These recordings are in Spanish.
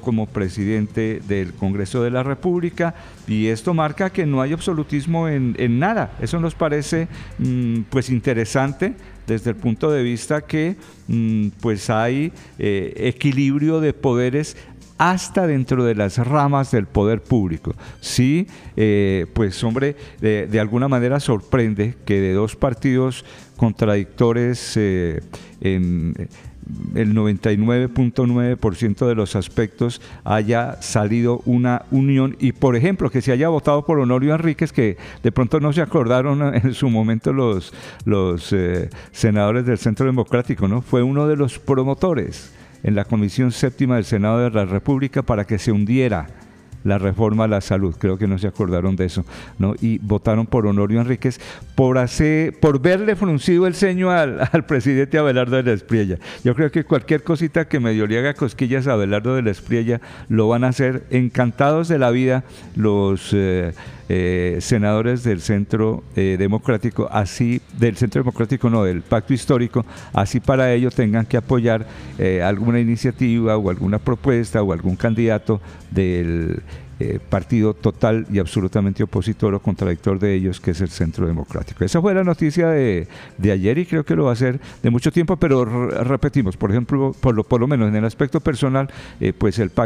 como presidente del Congreso de la República, y esto marca que no hay absolutismo en nada. Eso nos parece pues interesante desde el punto de vista que pues hay equilibrio de poderes hasta dentro de las ramas del poder público. Sí, pues hombre, de alguna manera sorprende que de dos partidos contradictores en el 99.9% de los aspectos haya salido una unión, y por ejemplo que se haya votado por Honorio Enríquez, que de pronto no se acordaron en su momento los senadores del Centro Democrático, ¿no? Fue uno de los promotores en la Comisión Séptima del Senado de la República para que se hundiera la reforma a la salud. Creo que no se acordaron de eso, ¿no? Y votaron por Honorio Enríquez por verle fruncido el ceño al presidente Abelardo de la Espriella. Yo creo que cualquier cosita que medio le haga cosquillas a Abelardo de la Espriella lo van a hacer encantados de la vida los senadores del Centro Democrático, así del Centro Democrático, no, del Pacto Histórico, así para ello tengan que apoyar alguna iniciativa o alguna propuesta o algún candidato del partido total y absolutamente opositor o contradictor de ellos, que es el Centro Democrático. Esa fue la noticia de ayer, y creo que lo va a ser de mucho tiempo, pero repetimos, por ejemplo, por lo menos en el aspecto personal, pues el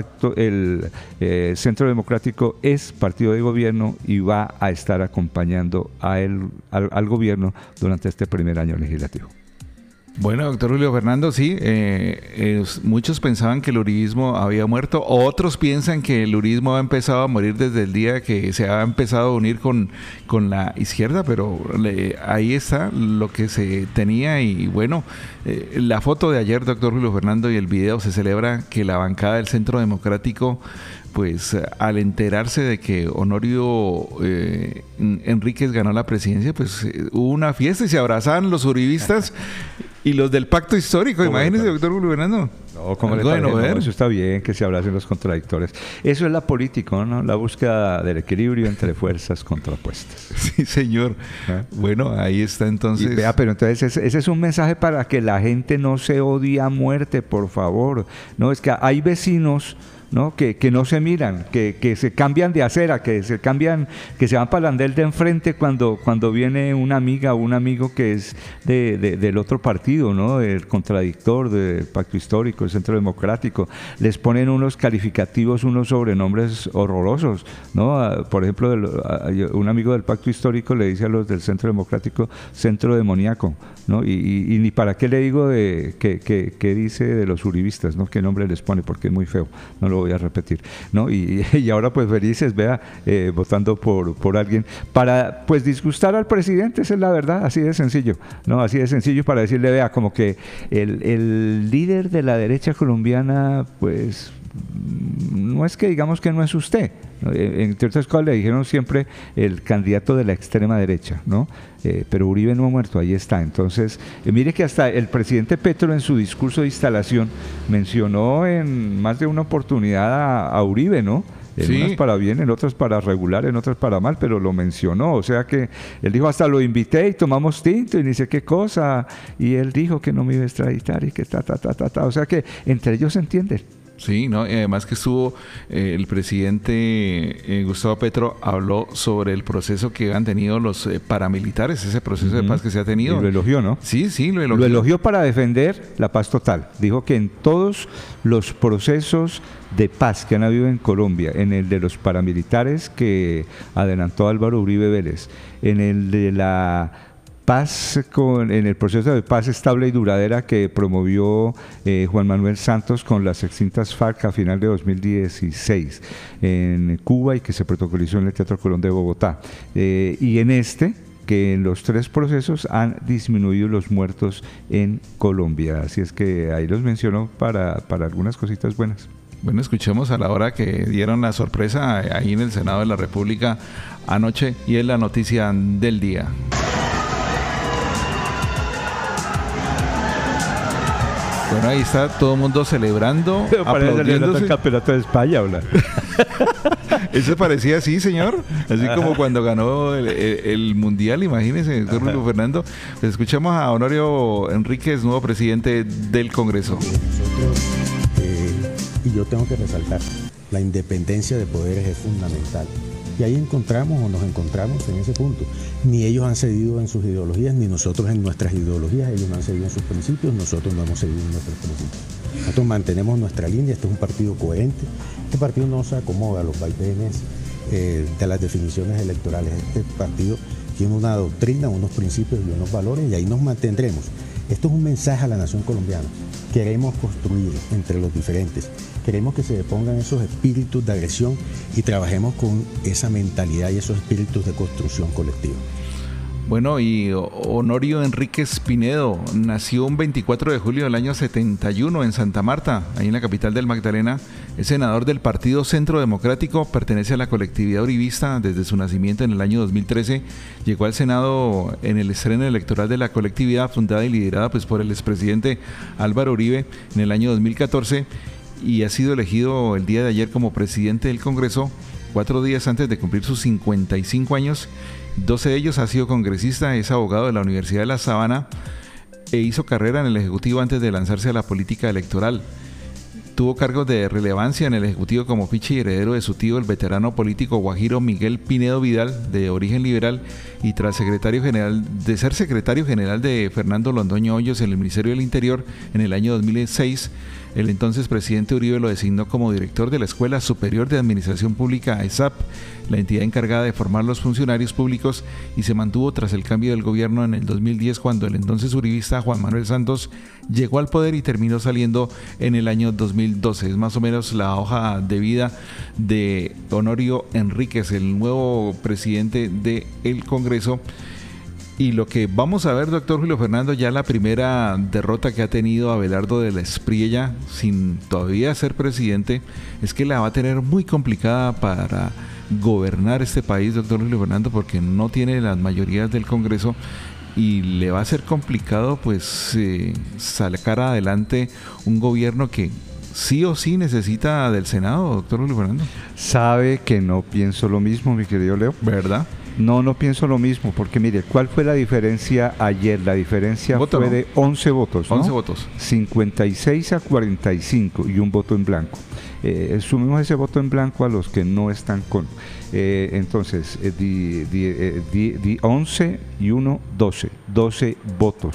Centro Democrático es partido de gobierno y va a estar acompañando al gobierno durante este primer año legislativo. Bueno, doctor Julio Fernando, sí, muchos pensaban que el uribismo había muerto, otros piensan que el uribismo ha empezado a morir desde el día que se ha empezado a unir con la izquierda, pero ahí está lo que se tenía. Y bueno, la foto de ayer, doctor Julio Fernando, y el video, se celebra que la bancada del Centro Democrático, pues al enterarse de que Honorio Enríquez ganó la presidencia, pues hubo una fiesta y se abrazaban los uribistas y los del Pacto Histórico. Imagínese, doctor Julio Fernando. No, ¿cómo le parece? No, eso está bien, que se abracen los contradictores. Eso es la política, ¿no? La búsqueda del equilibrio entre fuerzas contrapuestas. Sí, señor. Bueno, ahí está entonces. Y vea, pero entonces ese es un mensaje para que la gente no se odie a muerte, por favor. No, es que hay vecinos, ¿no? Que no se miran, que se cambian de acera, que se van para el andén de enfrente cuando viene una amiga o un amigo que es del otro partido, ¿no? El contradictor del Pacto Histórico, el Centro Democrático. Les ponen unos calificativos, unos sobrenombres horrorosos, ¿no? Por ejemplo, un amigo del Pacto Histórico le dice a los del Centro Democrático centro demoníaco, ¿no? Y ni para qué le digo qué dice de los uribistas, ¿no? Qué nombre les pone, porque es muy feo, no lo voy a repetir, ¿no? Y ahora pues felices, vea, votando por alguien para pues disgustar al presidente. Esa es la verdad, así de sencillo, ¿no? Así de sencillo, para decirle, vea, como que el líder de la derecha colombiana, pues no es que digamos que no es usted, ¿no? Entre otras cosas le dijeron siempre el candidato de la extrema derecha, ¿no? Pero Uribe no ha muerto, ahí está. Entonces, mire que hasta el presidente Petro en su discurso de instalación mencionó en más de una oportunidad a Uribe, ¿no? En sí, unas para bien, en otras para regular, en otras para mal, pero lo mencionó. O sea que él dijo, hasta lo invité y tomamos tinto y ni sé qué cosa, y él dijo que no me iba a extraditar y que o sea que entre ellos se entienden. Sí, ¿no? Y además que estuvo el presidente Gustavo Petro habló sobre el proceso que han tenido los paramilitares, ese proceso de paz que se ha tenido. Y lo elogió, ¿no? Sí, sí, lo elogió. Lo elogió para defender la paz total. Dijo que en todos los procesos de paz que han habido en Colombia, en el de los paramilitares que adelantó Álvaro Uribe Vélez, en el de la paz en el proceso de paz estable y duradera que promovió Juan Manuel Santos con las extintas FARC a final de 2016 en Cuba y que se protocolizó en el Teatro Colón de Bogotá. Y en que en los tres procesos han disminuido los muertos en Colombia. Así es que ahí los mencionó para algunas cositas buenas. Bueno, escuchemos a la hora que dieron la sorpresa ahí en el Senado de la República anoche, y es la noticia del día. Bueno, ahí está todo el mundo celebrando, aplaudiendo el campeonato de España, habla. Eso parecía así, señor. Así como cuando ganó el Mundial, imagínese, doctor Julio Fernando. Pues escuchamos a Honorio Enríquez, nuevo presidente del Congreso. Nosotros Y yo tengo que resaltar, la independencia de poderes es fundamental. Y ahí nos encontramos en ese punto. Ni ellos han cedido en sus ideologías, ni nosotros en nuestras ideologías. Ellos no han cedido en sus principios, nosotros no hemos cedido en nuestros principios. Nosotros mantenemos nuestra línea, este es un partido coherente. Este partido no se acomoda a los vaivenes de las definiciones electorales. Este partido tiene una doctrina, unos principios y unos valores, y ahí nos mantendremos. Esto es un mensaje a la nación colombiana. Queremos construir entre los diferentes. Queremos que se depongan esos espíritus de agresión y trabajemos con esa mentalidad y esos espíritus de construcción colectiva. Bueno, y Honorio Enríquez Pinedo nació un 24 de julio del año 71 en Santa Marta, ahí en la capital del Magdalena. Es senador del Partido Centro Democrático, pertenece a la colectividad uribista desde su nacimiento en el año 2013. Llegó al Senado en el estreno electoral de la colectividad, fundada y liderada pues, por el expresidente Álvaro Uribe en el año 2014, y ha sido elegido el día de ayer como presidente del Congreso, 4 días antes de cumplir sus 55 años. 12 de ellos ha sido congresista, es abogado de la Universidad de La Sabana e hizo carrera en el Ejecutivo antes de lanzarse a la política electoral. Tuvo cargos de relevancia en el Ejecutivo como ficha y heredero de su tío, el veterano político guajiro Miguel Pinedo Vidal, de origen liberal, y tras ser secretario general de Fernando Londoño Hoyos en el Ministerio del Interior en el año 2006, el entonces presidente Uribe lo designó como director de la Escuela Superior de Administración Pública, ESAP, la entidad encargada de formar los funcionarios públicos, y se mantuvo tras el cambio del gobierno en el 2010, cuando el entonces uribista Juan Manuel Santos llegó al poder y terminó saliendo en el año 2012. Es más o menos la hoja de vida de Honorio Enríquez, el nuevo presidente del Congreso. Y lo que vamos a ver, doctor Julio Fernando, ya la primera derrota que ha tenido Abelardo de la Espriella, sin todavía ser presidente, es que la va a tener muy complicada para gobernar este país, doctor Julio Fernando, porque no tiene las mayorías del Congreso y le va a ser complicado pues sacar adelante un gobierno que sí o sí necesita del Senado, doctor Julio Fernando. Sabe que no pienso lo mismo, mi querido Leo. ¿Verdad? No pienso lo mismo, porque mire, ¿cuál fue la diferencia ayer? La diferencia fue de 11 votos, ¿no? 11 votos. 56 a 45 y un voto en blanco. Sumemos ese voto en blanco a los que no están con. Entonces, 11 y 1, 12 votos.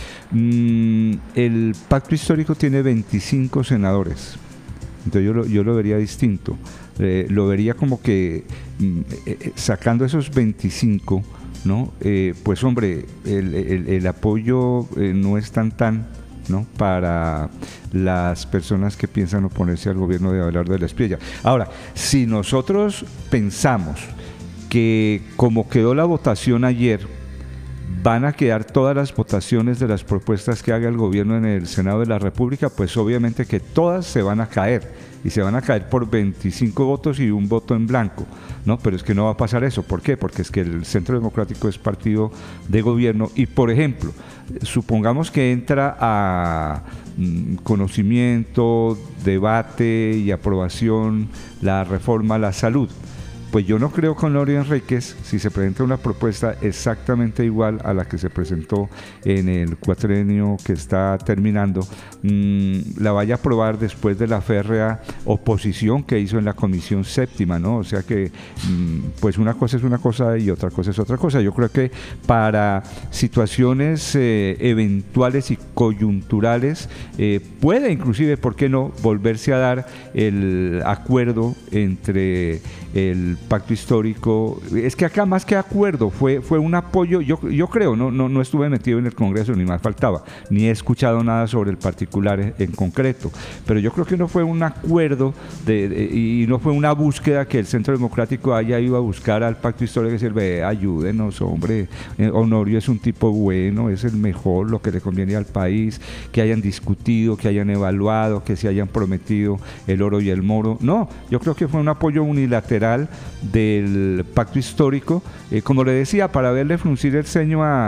El pacto histórico tiene 25 senadores. Entonces yo lo vería distinto. Lo vería como que sacando esos 25, ¿no? Pues hombre, el apoyo no es tan, ¿no? Para las personas que piensan oponerse al gobierno de Abelardo de la Espriella. Ahora, si nosotros pensamos que como quedó la votación ayer, van a quedar todas las votaciones de las propuestas que haga el gobierno en el Senado de la República, pues obviamente que todas se van a caer, y se van a caer por 25 votos y un voto en blanco, ¿no? Pero es que no va a pasar eso. ¿Por qué? Porque es que el Centro Democrático es partido de gobierno y, por ejemplo, supongamos que entra a conocimiento, debate y aprobación la reforma a la salud. Pues yo no creo con Honorio Enríquez, si se presenta una propuesta exactamente igual a la que se presentó en el cuatrenio que está terminando, la vaya a aprobar después de la férrea oposición que hizo en la Comisión Séptima, ¿no? O sea que, pues una cosa es una cosa y otra cosa es otra cosa. Yo creo que para situaciones eventuales y coyunturales, puede inclusive, ¿por qué no?, volverse a dar el acuerdo entre el pacto histórico. Es que acá más que acuerdo fue un apoyo, yo creo, no estuve metido en el Congreso, ni más faltaba, ni he escuchado nada sobre el particular en concreto, pero yo creo que no fue un acuerdo y no fue una búsqueda que el Centro Democrático haya ido a buscar al pacto histórico y decir, ayúdenos, hombre, Honorio es un tipo bueno, es el mejor, lo que le conviene al país, que hayan discutido, que hayan evaluado, que se hayan prometido el oro y el moro. No, yo creo que fue un apoyo unilateral del pacto histórico, como le decía, para verle fruncir el ceño a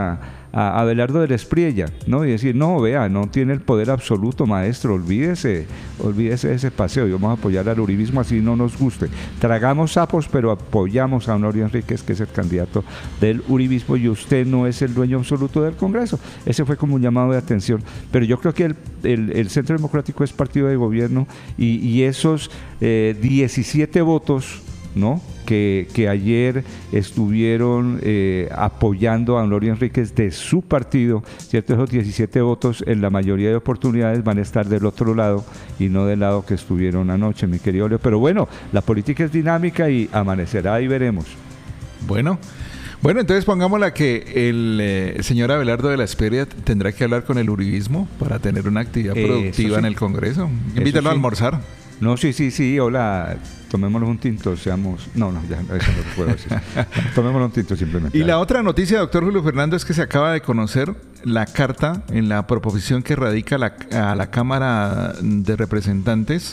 a Abelardo del Espriella, ¿no? Y decir, no, vea, no tiene el poder absoluto, maestro, olvídese de ese paseo y vamos a apoyar al uribismo así no nos guste. Tragamos sapos, pero apoyamos a Honorio Enríquez, que es el candidato del uribismo, y usted no es el dueño absoluto del Congreso. Ese fue como un llamado de atención. Pero yo creo que el Centro Democrático es partido de gobierno y esos 17 votos, ¿no?, que ayer estuvieron apoyando a Honorio Enríquez de su partido, ¿cierto? Esos 17 votos en la mayoría de oportunidades van a estar del otro lado y no del lado que estuvieron anoche, mi querido Leo. Pero bueno, la política es dinámica y amanecerá y veremos. Bueno, entonces pongámosla que el señor Abelardo de la Espriella tendrá que hablar con el uribismo para tener una actividad productiva sí, en el Congreso. Invítalo a almorzar. No, sí, hola, tomémonos un tinto, seamos... No, ya, eso no lo puedo decir. Tomémonos un tinto simplemente. Y la otra noticia, doctor Julio Fernando, es que se acaba de conocer la carta en la proposición que radica a la Cámara de Representantes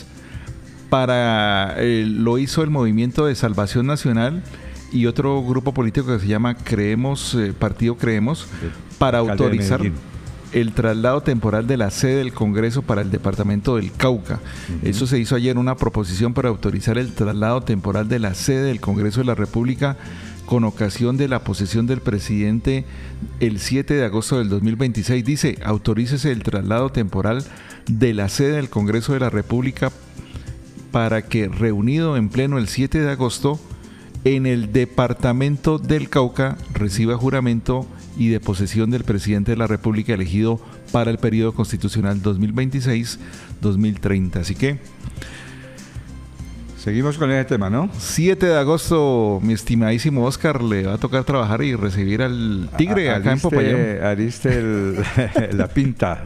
lo hizo el Movimiento de Salvación Nacional y otro grupo político que se llama Partido Creemos, para autorizar el traslado temporal de la sede del Congreso para el departamento del Cauca. Eso se hizo ayer, una proposición para autorizar el traslado temporal de la sede del Congreso de la República con ocasión de la posesión del presidente el 7 de agosto del 2026. Dice, autorícese el traslado temporal de la sede del Congreso de la República para que, reunido en pleno el 7 de agosto, en el departamento del Cauca reciba juramento y de posesión del presidente de la República elegido para el periodo constitucional 2026-2030. Así que seguimos con ese tema, ¿no? 7 de agosto, mi estimadísimo Oscar, le va a tocar trabajar y recibir al Tigre acá en Popayán. Aliste la pinta.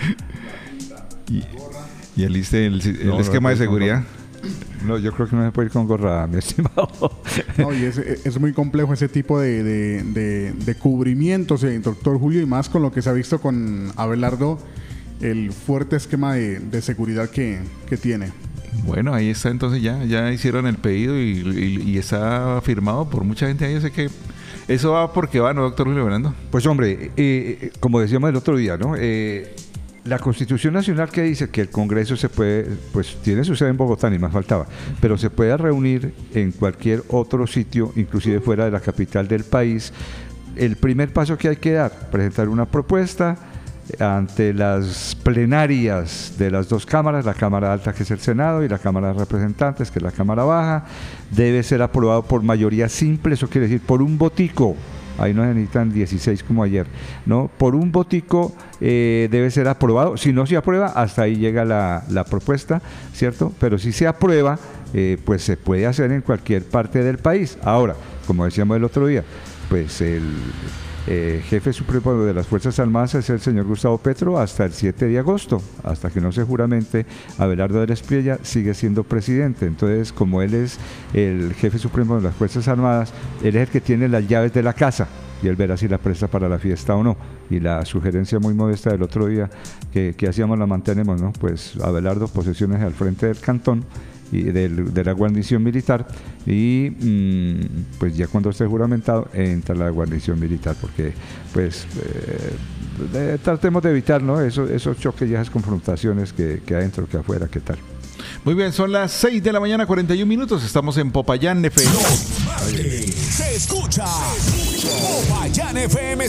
Y aliste el esquema de seguridad. No, yo creo que no se puede ir con gorra, mi estimado. No, y es muy complejo ese tipo de cubrimientos, doctor Julio, y más con lo que se ha visto con Abelardo, el fuerte esquema de seguridad que tiene. Bueno, ahí está, entonces ya hicieron el pedido y está firmado por mucha gente ahí. Así que eso va porque va, ¿no, doctor Julio Fernando? Pues hombre, como decíamos el otro día, ¿no? La Constitución Nacional, que dice que el Congreso se puede, pues tiene su sede en Bogotá, ni más faltaba, pero se puede reunir en cualquier otro sitio, inclusive fuera de la capital del país. El primer paso que hay que dar, presentar una propuesta ante las plenarias de las dos cámaras, la Cámara Alta, que es el Senado, y la Cámara de Representantes, que es la Cámara Baja. Debe ser aprobado por mayoría simple, eso quiere decir por un votico. Ahí no se necesitan 16 como ayer, ¿no? Por un votico debe ser aprobado. Si no se aprueba, hasta ahí llega la propuesta, ¿cierto? Pero si se aprueba, pues se puede hacer en cualquier parte del país. Ahora, como decíamos el otro día, pues el jefe supremo de las Fuerzas Armadas es el señor Gustavo Petro hasta el 7 de agosto, hasta que no se juramente. Abelardo del Espriella sigue siendo presidente. Entonces, como él es el jefe supremo de las Fuerzas Armadas, él es el que tiene las llaves de la casa y él verá si la presta para la fiesta o no. Y la sugerencia muy modesta del otro día que hacíamos la mantenemos, ¿no? Pues Abelardo, posesiones al frente del cantón y de la guarnición militar, y pues ya cuando esté juramentado entra la guarnición militar, porque pues tratemos de evitar, ¿no? esos choques y esas confrontaciones que adentro, que afuera, ¿qué tal? Muy bien, son las 6 de la mañana, 41 minutos, estamos en Popayán FM. Se escucha Popayán FM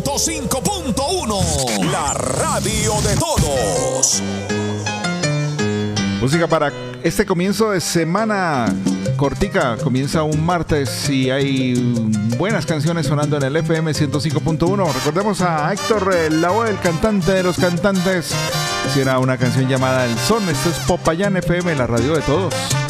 105.1, la radio de todos. Música para este comienzo de semana cortica. Comienza un martes y hay buenas canciones sonando en el FM 105.1. Recordemos a Héctor Lavoe, el cantante de los cantantes. Hiciera una canción llamada El Son. Esto es Popayán FM, la radio de todos.